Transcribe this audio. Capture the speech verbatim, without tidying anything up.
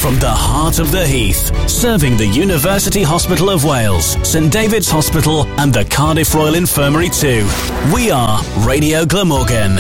from the heart of the Heath, serving the University Hospital of Wales, St David's Hospital and the Cardiff Royal Infirmary too. We are Radio Glamorgan.